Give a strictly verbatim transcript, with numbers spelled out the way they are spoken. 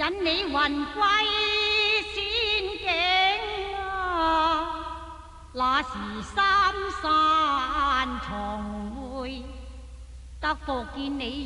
引你魂歸仙境啊！那時三散重會，得福見你。